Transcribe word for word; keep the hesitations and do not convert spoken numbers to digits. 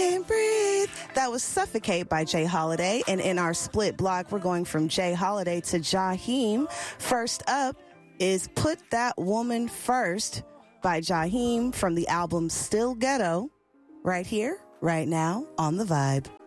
can't breathe. That was Suffocate by Jay Holiday. And in our split block, we're going from Jay Holiday to Jaheim. First up is Put That Woman First by Jaheim from the album Still Ghetto. Right here, right now, on The Vibe.